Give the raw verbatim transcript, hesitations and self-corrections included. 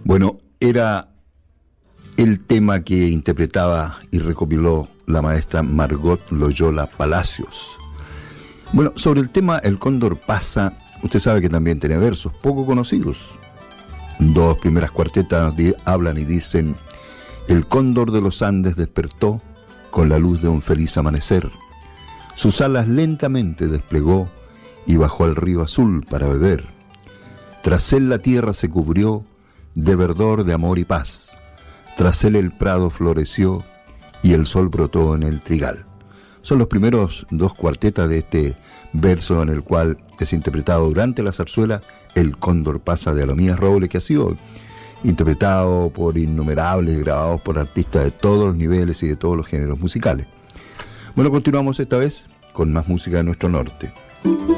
Bueno, era el tema que interpretaba y recopiló la maestra Margot Loyola Palacios. Bueno, sobre el tema El Cóndor pasa, usted sabe que también tiene versos poco conocidos. Dos primeras cuartetas di- hablan y dicen: el cóndor de los Andes despertó con la luz de un feliz amanecer. Sus alas lentamente desplegó y bajó al río azul para beber. Tras él la tierra se cubrió de verdor, de amor y paz. Tras él el prado floreció y el sol brotó en el trigal. Son los primeros dos cuartetas de este verso en el cual es interpretado durante la zarzuela El Cóndor pasa de Alomías Robles, que ha sido interpretado por innumerables, grabados por artistas de todos los niveles y de todos los géneros musicales. Bueno, continuamos esta vez con más música de nuestro norte.